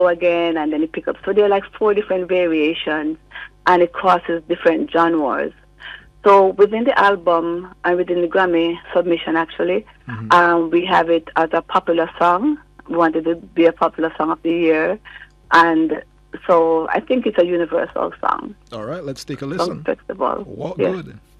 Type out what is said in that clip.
again, and then it pick up. So there are like four different variations, and it crosses different genres. So within the album and within the Grammy submission, actually, we have it as a popular song. We wanted it to be a popular song of the year, and so I think it's a universal song. All right, let's take a Song listen. Festival. Walk Yes. good.